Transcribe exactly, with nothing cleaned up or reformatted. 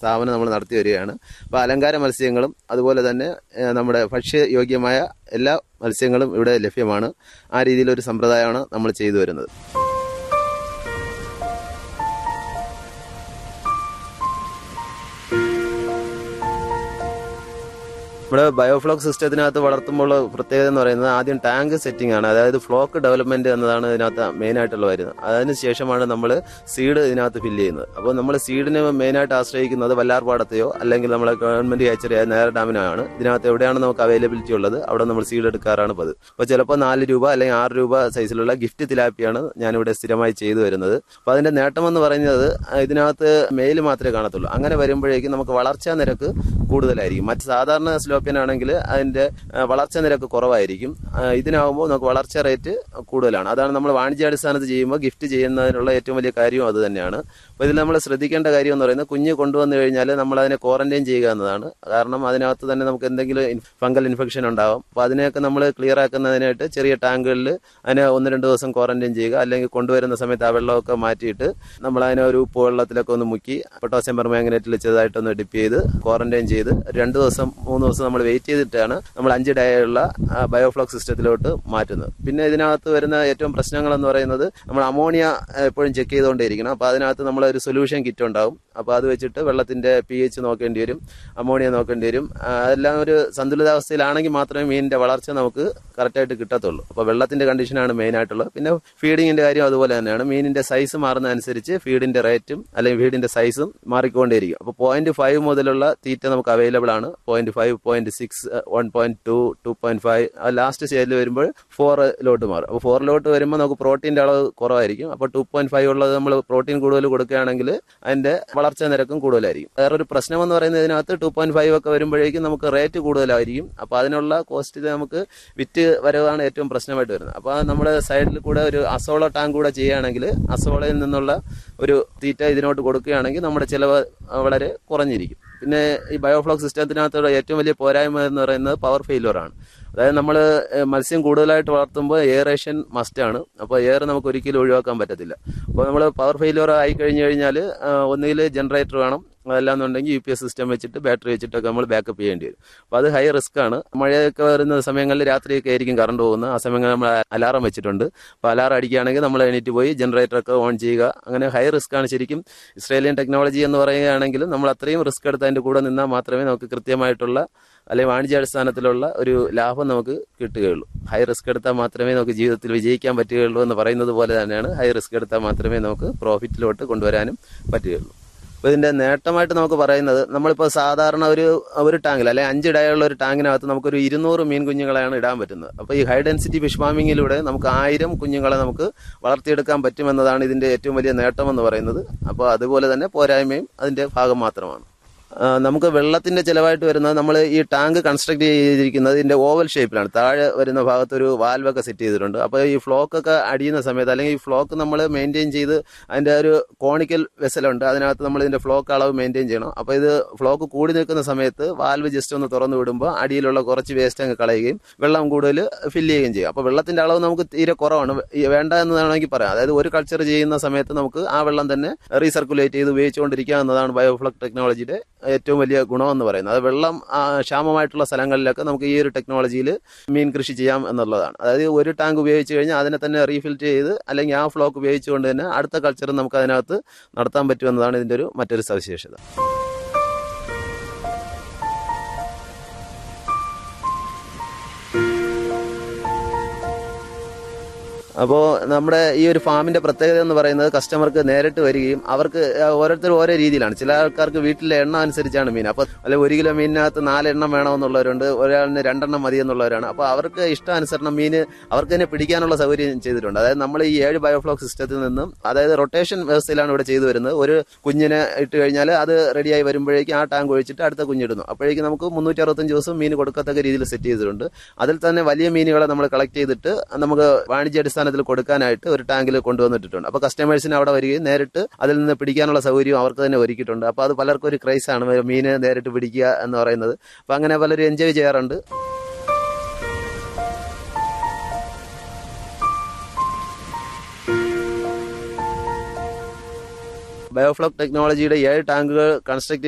സ്ഥാപനം നമ്മൾ നടത്തി വരികയാണ്. അപ്പോൾ അലങ്കാര മത്സ്യങ്ങളും അതുപോലെ തന്നെ നമ്മുടെ ഭക്ഷ്യയോഗ്യമായ എല്ലാ മത്സ്യങ്ങളും ഇവിടെ ലഭ്യമാണ്. ആ രീതിയിലൊരു സമ്പ്രദായമാണ് നമ്മൾ ചെയ്തു വരുന്നത്. നമ്മുടെ ബയോഫ്ലോക്ക് സിസ്റ്റത്തിനകത്ത് വളർത്തുമ്പോൾ പ്രത്യേകത എന്ന് പറയുന്നത് ആദ്യം ടാങ്ക് സെറ്റിംഗ് ആണ്. അതായത് ഫ്ലോക്ക് ഡെവലപ്മെന്റ് എന്നതാണ് ഇതിനകത്ത് മെയിൻ ആയിട്ടുള്ള വരുന്നത്. അതിനുശേഷമാണ് നമ്മൾ സീഡ് ഇതിനകത്ത് ഫില്ല് ചെയ്യുന്നത്. അപ്പോൾ നമ്മൾ സീഡിന് മെയിനായിട്ട് ആശ്രയിക്കുന്നത് വല്ലാർപാടത്തെയോ അല്ലെങ്കിൽ നമ്മളെ ഗവൺമെന്റ് ഹാച്ചറിയായ നേര ഡാമിനാണ്. ഇതിനകത്ത് എവിടെയാണ് നമുക്ക് അവൈലബിലിറ്റി ഉള്ളത് അവിടെ നമ്മൾ സീഡ് എടുക്കാറാണ് പതിവ്. അപ്പോൾ ചിലപ്പോൾ നാല് രൂപ അല്ലെങ്കിൽ ആറ് രൂപ സൈസിലുള്ള ഗിഫ്റ്റ് തിലാപ്പിയാണ് ഞാനിവിടെ സ്ഥിരമായി ചെയ്തു വരുന്നത്. അപ്പോൾ അതിന്റെ നേട്ടമെന്ന് പറയുന്നത് ഇതിനകത്ത് മെയിൽ മാത്രമേ കാണത്തുള്ളൂ. അങ്ങനെ വരുമ്പോഴേക്കും നമുക്ക് വളർച്ചാ നിരക്ക് കൂടുതലായിരിക്കും. മറ്റ് സാധാരണ സ്ലോപ്പിനാണെങ്കിൽ അതിന്റെ വളർച്ചാ നിരക്ക് കുറവായിരിക്കും. ഇതിനാകുമ്പോൾ നമുക്ക് വളർച്ചാ റേറ്റ് കൂടുതലാണ്. അതാണ് നമ്മൾ വാണിജ്യാടിസ്ഥാനത്ത് ചെയ്യുമ്പോൾ ഗിഫ്റ്റ് ചെയ്യുന്നതിനുള്ള ഏറ്റവും വലിയ കാര്യവും അത് തന്നെയാണ്. അപ്പോൾ ഇതിൽ നമ്മൾ ശ്രദ്ധിക്കേണ്ട കാര്യം എന്ന് പറയുന്നത് കുഞ്ഞ് കൊണ്ടുവന്നു കഴിഞ്ഞാൽ നമ്മൾ അതിനെ ക്വാറന്റൈൻ ചെയ്യുക എന്നതാണ്. കാരണം അതിനകത്ത് തന്നെ നമുക്ക് എന്തെങ്കിലും ഫംഗൽ ഇൻഫെക്ഷൻ ഉണ്ടാവും. അപ്പോൾ അതിനെയൊക്കെ നമ്മൾ ക്ലിയർ ആക്കുന്നതിനായിട്ട് ചെറിയ ടാങ്കുകളിൽ അതിനെ ഒന്ന് രണ്ട് ദിവസം ക്വാറന്റൈൻ ചെയ്യുക, അല്ലെങ്കിൽ കൊണ്ടുവരുന്ന സമയത്ത് ആ വെള്ളമൊക്കെ മാറ്റിയിട്ട് നമ്മൾ അതിനെ ഒരു ഉപ്പ് വെള്ളത്തിലൊക്കെ ഒന്ന് മുക്കി പൊട്ടാസ്യം പെർമാംഗനേറ്റിൽ ചെറുതായിട്ടൊന്ന് ഡിപ്പ് ചെയ്ത് ക്വാറന്റൈൻ ചെയ്ത് രണ്ട് ദിവസം മൂന്ന് ദിവസം നമ്മൾ വെയിറ്റ് ചെയ്തിട്ടാണ് നമ്മൾ അഞ്ച് ഡേ ഉള്ള ബയോഫ്ലോക്ക് സിസ്റ്റത്തിലോട്ട് മാറ്റുന്നത്. പിന്നെ ഇതിനകത്ത് വരുന്ന ഏറ്റവും പ്രശ്നങ്ങൾ എന്ന് പറയുന്നത് നമ്മൾ അമോണിയ എപ്പോഴും ചെക്ക് ചെയ്തുകൊണ്ടേയിരിക്കണം. അപ്പോൾ അതിനകത്ത് നമ്മൾ ഒരു സൊല്യൂഷൻ കിറ്റ് ഉണ്ടാവും. അപ്പോൾ അത് വെച്ചിട്ട് വെള്ളത്തിന്റെ പി എച്ച് നോക്കേണ്ടി വരും, അമോണിയ നോക്കേണ്ടി വരും. അതെല്ലാം ഒരു സന്തുലിതാവസ്ഥയിലാണെങ്കിൽ മാത്രമേ മീനിന്റെ വളർച്ച നമുക്ക് കറക്റ്റായിട്ട് കിട്ടത്തുള്ളൂ. അപ്പോൾ വെള്ളത്തിന്റെ കണ്ടീഷനാണ് മെയിൻ ആയിട്ടുള്ളത്. പിന്നെ ഫീഡിങ്ങിന്റെ കാര്യം അതുപോലെ തന്നെയാണ്. മീനിന്റെ സൈസ് മാറുന്ന അനുസരിച്ച് ഫീഡിന്റെ റേറ്റും അല്ലെങ്കിൽ ഫീഡിന്റെ സൈസും മാറിക്കൊണ്ടേയിരിക്കും. അപ്പോൾ പോയിന്റ് ഫൈവ് മുതലുള്ള തീറ്റ നമുക്ക് അവൈലബിൾ ആണ്. Point five point six one point two two point five last സ്റ്റേജിൽ വരുമ്പോൾ ഫോറിലോട്ട് മാറും. അപ്പോൾ ഫോറിലോട്ട് വരുമ്പോൾ നമുക്ക് പ്രോട്ടീൻ്റെ അളവ് കുറവായിരിക്കും. അപ്പോൾ ടു പോയിന്റ് ഫൈവ് ഉള്ളത് നമ്മൾ പ്രോട്ടീൻ കൂടുതൽ കൊടുക്കുകയാണെങ്കിൽ അതിന്റെ വളർച്ചാ നിരക്കും കൂടുതലായിരിക്കും. വേറൊരു പ്രശ്നം എന്ന് പറയുന്നത് ഇതിനകത്ത് ടു പോയിന്റ് ഫൈവ് ഒക്കെ വരുമ്പോഴേക്കും നമുക്ക് റേറ്റ് കൂടുതലായിരിക്കും. അപ്പോൾ അതിനുള്ള കോസ്റ്റ് നമുക്ക് വിറ്റ് വരവാണ് ഏറ്റവും പ്രശ്നമായിട്ട് വരുന്നത്. അപ്പോൾ നമ്മുടെ സൈഡിൽ കൂടെ ഒരു അസോള ടാങ്ക് കൂടെ ചെയ്യുകയാണെങ്കിൽ അസോളയിൽ നിന്നുള്ള ഒരു തീറ്റ ഇതിനോട്ട് കൊടുക്കുകയാണെങ്കിൽ നമ്മുടെ ചിലവ് വളരെ കുറഞ്ഞിരിക്കും. പിന്നെ ഈ ബയോഫ്ലോക്ക് സിസ്റ്റത്തിനകത്തുള്ള ഏറ്റവും വലിയ പോരായ്മ എന്ന് പറയുന്നത് പവർ ഫെയിലിയറാണ്. അതായത് നമ്മൾ മത്സ്യം കൂടുതലായിട്ട് വളർത്തുമ്പോൾ എയറേഷൻ മസ്റ്റാണ്. അപ്പോൾ എയർ നമുക്ക് ഒരിക്കലും ഒഴിവാക്കാൻ പറ്റത്തില്ല. അപ്പോൾ നമ്മൾ പവർ ഫെയിലിയർ ആയി കഴിഞ്ഞു കഴിഞ്ഞാൽ ഒന്നുകിൽ ജനറേറ്റർ വേണം, അതല്ലാന്നുണ്ടെങ്കിൽ യു പി എസ് സിസ്റ്റം വെച്ചിട്ട് ബാറ്ററി വെച്ചിട്ടൊക്കെ നമ്മൾ ബാക്കപ്പ് ചെയ്യേണ്ടി വരും. അപ്പോൾ അത് ഹൈ റിസ്ക് ആണ്. മഴയൊക്കെ വരുന്ന സമയങ്ങളിൽ രാത്രിയൊക്കെ ആയിരിക്കും കറണ്ട് പോകുന്നത്. ആ സമയങ്ങളിൽ നമ്മൾ അലാറം വെച്ചിട്ടുണ്ട്. അപ്പോൾ അലാറം അടിക്കുകയാണെങ്കിൽ നമ്മൾ എണീറ്റ് പോയി ജനറേറ്ററൊക്കെ ഓൺ ചെയ്യുക. അങ്ങനെ ഹൈ റിസ്ക് ആണ്. ശരിക്കും ഇസ്രേലിയൻ ടെക്നോളജി എന്ന് പറയുകയാണെങ്കിലും നമ്മൾ അത്രയും റിസ്ക് എടുത്ത് അതിൻ്റെ കൂടെ നിന്നാൽ മാത്രമേ നമുക്ക് കൃത്യമായിട്ടുള്ള അല്ലെങ്കിൽ വാണിജ്യാടിസ്ഥാനത്തിലുള്ള ഒരു ലാഭം നമുക്ക് കിട്ടുകയുള്ളൂ. ഹൈ റിസ്ക് എടുത്താൽ മാത്രമേ നമുക്ക് ജീവിതത്തിൽ വിജയിക്കാൻ പറ്റുകയുള്ളൂ എന്ന് പറയുന്നത് പോലെ തന്നെയാണ് ഹൈ റിസ്ക് എടുത്താൽ മാത്രമേ നമുക്ക് പ്രോഫിറ്റിലോട്ട് കൊണ്ടുവരാനും പറ്റുകയുള്ളൂ. അപ്പോൾ ഇതിന്റെ നേട്ടമായിട്ട് നമുക്ക് പറയുന്നത് നമ്മളിപ്പോൾ സാധാരണ ഒരു ഒരു ടാങ്കിൽ അല്ലെങ്കിൽ അഞ്ച് ഡയുള്ള ഒരു ടാങ്കിനകത്ത് നമുക്കൊരു ഇരുന്നൂറ് മീൻ കുഞ്ഞുങ്ങളെയാണ് ഇടാൻ പറ്റുന്നത്. അപ്പോൾ ഈ ഹൈ ഡെൻസിറ്റി ഫിഷ് ഫാമിങ്ങിലൂടെ നമുക്ക് ആയിരം കുഞ്ഞുങ്ങളെ നമുക്ക് വളർത്തിയെടുക്കാൻ പറ്റുമെന്നതാണ് ഇതിന്റെ ഏറ്റവും വലിയ നേട്ടമെന്ന് പറയുന്നത്. അപ്പോൾ അതുപോലെ തന്നെ പോരായ്മയും അതിന്റെ ഭാഗം മാത്രമാണ്. നമുക്ക് വെള്ളത്തിന്റെ ചിലവായിട്ട് വരുന്നത് നമ്മൾ ഈ ടാങ്ക് കൺസ്ട്രക്ട് ചെയ്തിരിക്കുന്നത് ഇതിന്റെ ഓവൽ ഷേപ്പിലാണ്. താഴെ വരുന്ന ഭാഗത്ത് ഒരു വാൽവൊക്കെ സെറ്റ് ചെയ്തിട്ടുണ്ട്. അപ്പോൾ ഈ ഫ്ലോക്കൊക്കെ അടിയുന്ന സമയത്ത് അല്ലെങ്കിൽ ഈ ഫ്ലോക്ക് നമ്മൾ മെയിൻറ്റെയിൻ ചെയ്ത് അതിന്റെ ഒരു കോണിക്കൽ വെസലുണ്ട്, അതിനകത്ത് നമ്മൾ ഇതിന്റെ ഫ്ലോക്ക് അളവ് മെയിൻറ്റെയിൻ ചെയ്യണം. അപ്പോൾ ഇത് ഫ്ലോക്ക് കൂടി നിൽക്കുന്ന സമയത്ത് വാൽവ് ജസ്റ്റ് ഒന്ന് തുറന്നു വിടുമ്പോൾ അടിയിലുള്ള കുറച്ച് വേസ്റ്റ് അങ്ങ് കളയുകയും വെള്ളം കൂടുതൽ ഫില്ല് ചെയ്യുകയും ചെയ്യും. അപ്പോൾ വെള്ളത്തിന്റെ അളവ് നമുക്ക് തീരെ കുറവാണ്, വേണ്ട എന്ന് വേണമെങ്കിൽ പറയാം. അതായത് ഒരു കൾച്ചർ ചെയ്യുന്ന സമയത്ത് നമുക്ക് ആ വെള്ളം തന്നെ റീസർക്കുലേറ്റ് ചെയ്ത് ഉപയോഗിച്ചുകൊണ്ടിരിക്കുക എന്നതാണ് ബയോഫ്ലോക്ക് ടെക്നോളജിയുടെ ഏറ്റവും വലിയ ഗുണമെന്ന് പറയുന്നത്. അത് വെള്ളം ക്ഷാമമായിട്ടുള്ള സ്ഥലങ്ങളിലൊക്കെ നമുക്ക് ഈ ഒരു ടെക്നോളജിയിൽ മീൻ കൃഷി ചെയ്യാം എന്നുള്ളതാണ്. അതായത് ഒരു ടാങ്ക് ഉപയോഗിച്ച് കഴിഞ്ഞാൽ അതിനെ തന്നെ റീഫിൽറ്റ് ചെയ്ത് അല്ലെങ്കിൽ ആ ഫ്ലോക്ക് ഉപയോഗിച്ചുകൊണ്ട് തന്നെ അടുത്ത കൾച്ചർ നമുക്ക് അതിനകത്ത് നടത്താൻ പറ്റുമെന്നതാണ് ഇതിന്റെ ഒരു മറ്റൊരു സവിശേഷത. അപ്പോൾ നമ്മുടെ ഈ ഒരു ഫാമിന്റെ പ്രത്യേകത എന്ന് പറയുന്നത് കസ്റ്റമർക്ക് നേരിട്ട് വരികയും അവർക്ക് ഓരോരുത്തർ ഓരോ രീതിയിലാണ്. ചില ആൾക്കാർക്ക് വീട്ടിലെ എണ്ണം അനുസരിച്ചാണ് മീൻ. അപ്പോൾ അല്ലെ ഒരു കിലോ മീനിനകത്ത് നാലെണ്ണം വേണമെന്നുള്ളവരുണ്ട്, ഒരാളിന് രണ്ടെണ്ണം മതി എന്നുള്ളവരാണ്. അപ്പോൾ അവർക്ക് ഇഷ്ടാനുസരണം മീൻ അവർക്ക് തന്നെ പിടിക്കാനുള്ള സൗകര്യം ചെയ്തിട്ടുണ്ട്. അതായത് നമ്മൾ ഈ ഏഴ് ബയോഫ്ലോക്ക് സിസ്റ്റത്തിൽ നിന്നും അതായത് റൊട്ടേഷൻ വ്യവസ്ഥയിലാണ് ഇവിടെ ചെയ്തു വരുന്നത്. ഒരു കുഞ്ഞിനെ ഇട്ട് കഴിഞ്ഞാൽ അത് റെഡിയായി വരുമ്പോഴേക്കും ആ ടാങ്ക് ഒഴിച്ചിട്ട് അടുത്ത കുഞ്ഞിടുന്നു. അപ്പോഴേക്കും നമുക്ക് മുന്നൂറ്റി അറുപത്തഞ്ച് ദിവസം മീൻ കൊടുക്കത്തക്ക രീതിയിൽ സെറ്റ് ചെയ്തിട്ടുണ്ട്. അതിൽ തന്നെ വലിയ മീനുകളെ നമ്മൾ കളക്ട് ചെയ്തിട്ട് നമുക്ക് വാണിജ്യാടിസ്ഥാന കൊടുക്കാനായിട്ട് ഒരു ടാങ്കിൽ കൊണ്ടുവന്നിട്ടുണ്ട്. അപ്പോൾ കസ്റ്റമേഴ്സിന് അവിടെ വരികയും നേരിട്ട് അതിൽ നിന്ന് പിടിക്കാനുള്ള സൗകര്യം അവർക്ക് തന്നെ ഒരുക്കിയിട്ടുണ്ട്. അപ്പോൾ അത് പലർക്കും ഒരു ക്രൈസാണ് മീന് നേരിട്ട് പിടിക്കുക എന്ന് പറയുന്നത്. അപ്പോൾ അങ്ങനെ പലരും എൻജോയ് ചെയ്യാറുണ്ട്. ബയോഫ്ലോക്ക് ടെക്നോളജിയുടെ ഏഴ് ടാങ്കുകൾ കൺസ്ട്രക്ട്